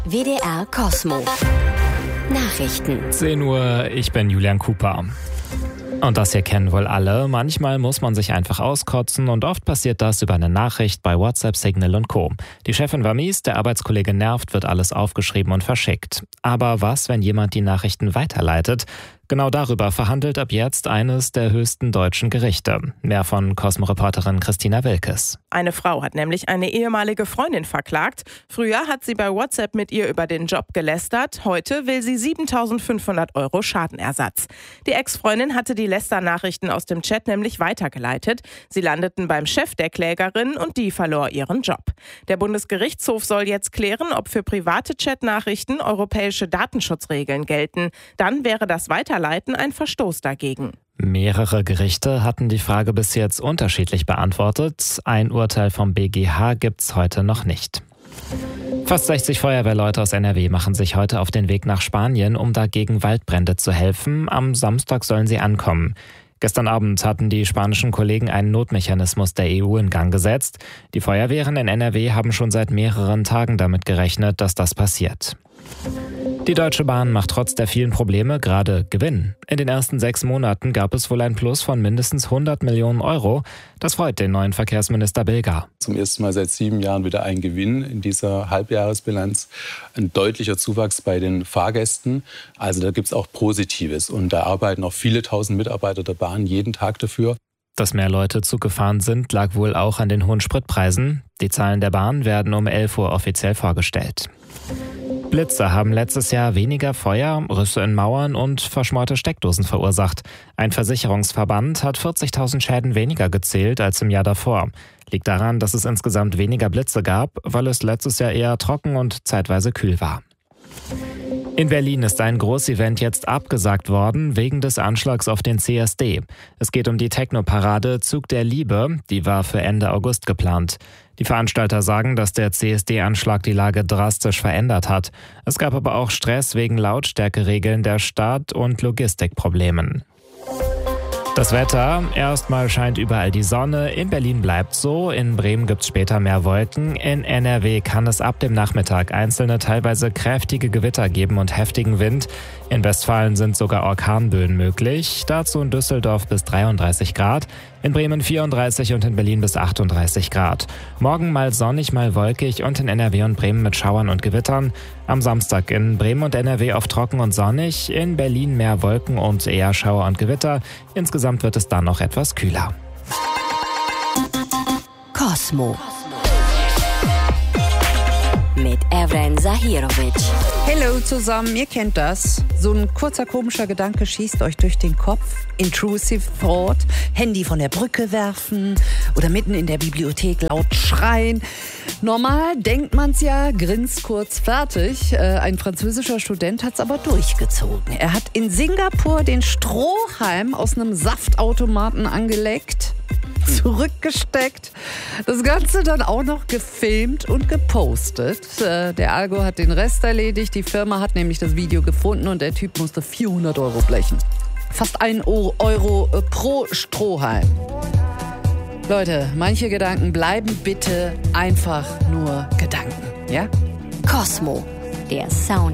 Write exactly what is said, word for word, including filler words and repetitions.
W D R Kosmo. Nachrichten. zehn Uhr, ich bin Julian Cooper. Und das hier kennen wohl alle. Manchmal muss man sich einfach auskotzen und oft passiert das über eine Nachricht bei WhatsApp, Signal und Co. Die Chefin war mies, der Arbeitskollege nervt, wird alles aufgeschrieben und verschickt. Aber was, wenn jemand die Nachrichten weiterleitet? Genau darüber verhandelt ab jetzt eines der höchsten deutschen Gerichte. Mehr von Cosmo-Reporterin Christina Wilkes. Eine Frau hat nämlich eine ehemalige Freundin verklagt. Früher hat sie bei WhatsApp mit ihr über den Job gelästert. Heute will sie siebentausendfünfhundert Euro Schadenersatz. Die Ex-Freundin hatte die Lästernachrichten aus dem Chat nämlich weitergeleitet. Sie landeten beim Chef der Klägerin und die verlor ihren Job. Der Bundesgerichtshof soll jetzt klären, ob für private Chatnachrichten europäische Datenschutzregeln gelten. Dann wäre das Weiterleiten ein Verstoß dagegen. Mehrere Gerichte hatten die Frage bis jetzt unterschiedlich beantwortet. Ein Urteil vom B G H gibt's heute noch nicht. Fast sechzig Feuerwehrleute aus N R W machen sich heute auf den Weg nach Spanien, um dagegen Waldbrände zu helfen. Am Samstag sollen sie ankommen. Gestern Abend hatten die spanischen Kollegen einen Notmechanismus der E U in Gang gesetzt. Die Feuerwehren in N R W haben schon seit mehreren Tagen damit gerechnet, dass das passiert. Die Deutsche Bahn macht trotz der vielen Probleme gerade Gewinn. In den ersten sechs Monaten gab es wohl ein Plus von mindestens hundert Millionen Euro. Das freut den neuen Verkehrsminister Bilger. Zum ersten Mal seit sieben Jahren wieder ein Gewinn in dieser Halbjahresbilanz. Ein deutlicher Zuwachs bei den Fahrgästen. Also da gibt es auch Positives. Und da arbeiten auch viele tausend Mitarbeiter der Bahn jeden Tag dafür. Dass mehr Leute Zug gefahren sind, lag wohl auch an den hohen Spritpreisen. Die Zahlen der Bahn werden um elf Uhr offiziell vorgestellt. Blitze haben letztes Jahr weniger Feuer, Risse in Mauern und verschmorte Steckdosen verursacht. Ein Versicherungsverband hat vierzigtausend Schäden weniger gezählt als im Jahr davor. Liegt daran, dass es insgesamt weniger Blitze gab, weil es letztes Jahr eher trocken und zeitweise kühl war. In Berlin ist ein Großevent jetzt abgesagt worden wegen des Anschlags auf den C S D. Es geht um die Techno-Parade Zug der Liebe, die war für Ende August geplant. Die Veranstalter sagen, dass der C S D-Anschlag die Lage drastisch verändert hat. Es gab aber auch Stress wegen Lautstärkeregeln der Stadt und Logistikproblemen. Das Wetter, erstmal scheint überall die Sonne, in Berlin bleibt so, in Bremen gibt's später mehr Wolken, in N R W kann es ab dem Nachmittag einzelne teilweise kräftige Gewitter geben und heftigen Wind. In Westfalen sind sogar Orkanböen möglich, dazu in Düsseldorf bis dreiunddreißig Grad, in Bremen vierunddreißig und in Berlin bis achtunddreißig Grad. Morgen mal sonnig, mal wolkig und in N R W und Bremen mit Schauern und Gewittern. Am Samstag in Bremen und N R W oft trocken und sonnig, in Berlin mehr Wolken und eher Schauer und Gewitter. Insgesamt wird es dann noch etwas kühler. Kosmo. Mit Evren Zahirovic. Hallo zusammen, ihr kennt das. So ein kurzer komischer Gedanke schießt euch durch den Kopf. Intrusive Thought. Handy von der Brücke werfen oder mitten in der Bibliothek laut schreien. Normal denkt man's ja, grinst kurz, fertig. Äh, ein französischer Student hat's aber durchgezogen. Er hat in Singapur den Strohhalm aus einem Saftautomaten angeleckt, zurückgesteckt, das Ganze dann auch noch gefilmt und gepostet. Äh, der Algo hat den Rest erledigt, die Firma hat nämlich das Video gefunden und der Typ musste vierhundert Euro blechen. Fast ein Euro pro Strohhalm. Leute, manche Gedanken bleiben bitte einfach nur Gedanken, ja? Kosmo, der Sound